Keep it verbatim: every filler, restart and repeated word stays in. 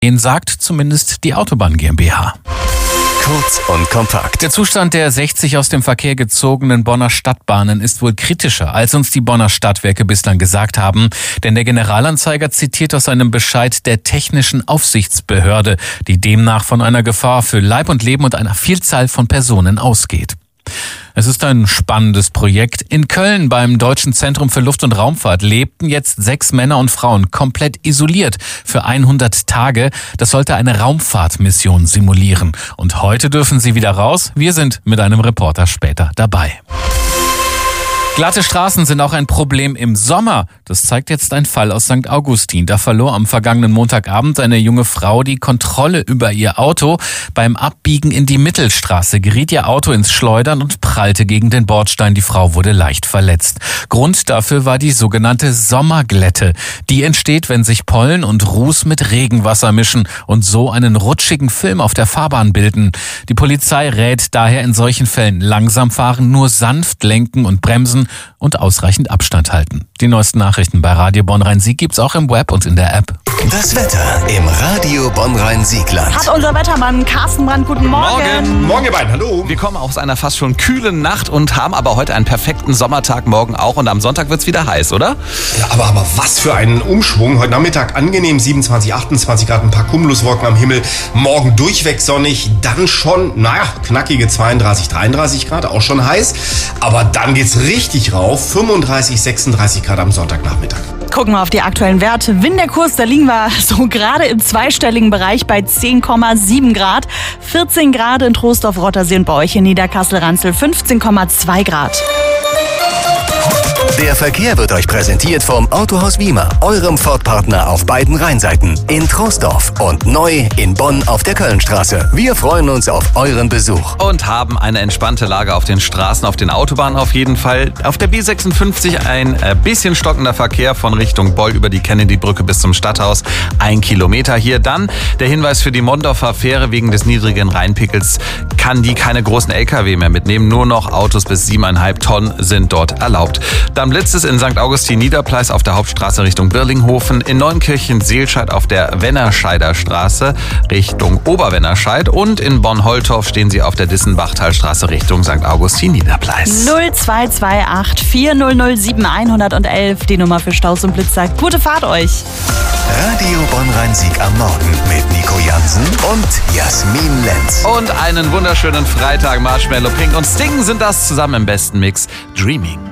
Den sagt zumindest die Autobahn GmbH. Kurz und kompakt. Der Zustand der sechzig aus dem Verkehr gezogenen Bonner Stadtbahnen ist wohl kritischer, als uns die Bonner Stadtwerke bislang gesagt haben. Denn der Generalanzeiger zitiert aus einem Bescheid der Technischen Aufsichtsbehörde, die demnach von einer Gefahr für Leib und Leben und einer Vielzahl von Personen ausgeht. Es ist ein spannendes Projekt. In Köln beim Deutschen Zentrum für Luft- und Raumfahrt lebten jetzt sechs Männer und Frauen komplett isoliert für hundert Tage. Das sollte eine Raumfahrtmission simulieren. Und heute dürfen sie wieder raus. Wir sind mit einem Reporter später dabei. Glatte Straßen sind auch ein Problem im Sommer. Das zeigt jetzt ein Fall aus Sankt Augustin. Da verlor am vergangenen Montagabend eine junge Frau die Kontrolle über ihr Auto. Beim Abbiegen in die Mittelstraße geriet ihr Auto ins Schleudern und prallte gegen den Bordstein. Die Frau wurde leicht verletzt. Grund dafür war die sogenannte Sommerglätte. Die entsteht, wenn sich Pollen und Ruß mit Regenwasser mischen und so einen rutschigen Film auf der Fahrbahn bilden. Die Polizei rät daher in solchen Fällen langsam fahren, nur sanft lenken und bremsen und ausreichend Abstand halten. Die neuesten Nachrichten bei Radio Bonn-Rhein-Sieg gibt's auch im Web und in der App. Das Wetter im Radio Bonn-Rhein-Siegland. Hat unser Wettermann Carsten Brandt. Guten Morgen. Morgen. Morgen, ihr beiden. Hallo. Wir kommen aus einer fast schon kühlen Nacht und haben aber heute einen perfekten Sommertag, morgen auch. Und am Sonntag wird's wieder heiß, oder? Ja, aber, aber was für einen Umschwung. Heute Nachmittag angenehm, siebenundzwanzig, achtundzwanzig Grad, ein paar Cumuluswolken am Himmel. Morgen durchweg sonnig, dann schon, naja, knackige zweiunddreißig, dreiunddreißig Grad, auch schon heiß. Aber dann geht's richtig rauf, fünfunddreißig, sechsunddreißig Grad am Sonntagnachmittag. Gucken wir auf die aktuellen Werte. Winterkurs, da liegen wir so gerade im zweistelligen Bereich bei zehn Komma sieben Grad. vierzehn Grad in Troisdorf-Rottersee und bei euch in Niederkassel-Ranzel fünfzehn Komma zwei Grad. Der Verkehr wird euch präsentiert vom Autohaus Wiemer, eurem Ford-Partner auf beiden Rheinseiten. In Troisdorf und neu in Bonn auf der Kölnstraße. Wir freuen uns auf euren Besuch. Und haben eine entspannte Lage auf den Straßen, auf den Autobahnen auf jeden Fall. Auf der B sechsundfünfzig ein bisschen stockender Verkehr von Richtung Boll über die Kennedy-Brücke bis zum Stadthaus. Ein Kilometer hier. Dann der Hinweis für die Mondorfer Fähre: wegen des niedrigen Rheinpickels kann die keine großen L K W mehr mitnehmen. Nur noch Autos bis siebeneinhalb Tonnen sind dort erlaubt. Dann blitzt es in Sankt Augustin Niederpleis auf der Hauptstraße Richtung Birlinghofen, in Neunkirchen-Seelscheid auf der Wennerscheider Straße Richtung Oberwennerscheid und in Bonn-Holtorf stehen sie auf der Dissenbachtalstraße Richtung Sankt Augustin Niederpleis. null zwei zwei acht vier null null sieben eins eins eins, die Nummer für Staus und Blitzer. Gute Fahrt euch! Radio Bonn-Rhein-Sieg am Morgen mit Nico Jansen und Jasmin Lenz. Und einen wunderschönen Freitag. Marshmallow Pink und Sting sind das zusammen im besten Mix. Dreaming.